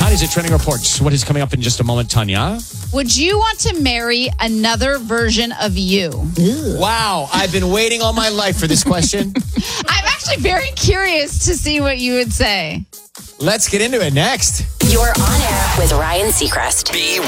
These are trending reports. What is coming up in just a moment, Tanya? Would you want to marry another version of you? Wow, I've been waiting all my life for this question. I'm actually very curious to see what you would say. Let's get into it next. You're on air with Ryan Seacrest. Be